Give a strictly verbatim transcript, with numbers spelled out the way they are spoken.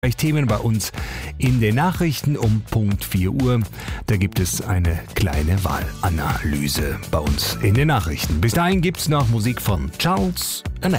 Themen bei uns in den Nachrichten um Punkt vier Uhr. Da gibt es eine kleine Wahlanalyse bei uns in den Nachrichten. Bis dahin gibt's noch Musik von Charles and